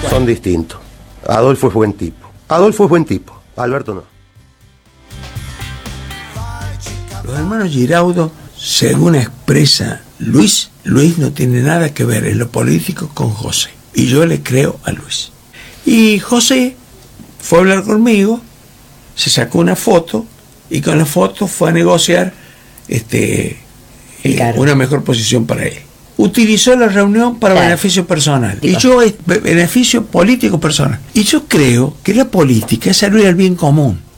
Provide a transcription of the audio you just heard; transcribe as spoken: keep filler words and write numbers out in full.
son distintos. Adolfo es buen tipo. Adolfo es buen tipo. Alberto no. Los hermanos Giraudo, según expresa Luis, Luis no tiene nada que ver en lo político con José. Y yo le creo a Luis. Y José fue a hablar conmigo, se sacó una foto y con la foto fue a negociar este, eh, una mejor posición para él. Utilizó la reunión para claro. beneficio personal. Digo. Y yo, beneficio político personal. Y yo creo que la política es servir al bien común.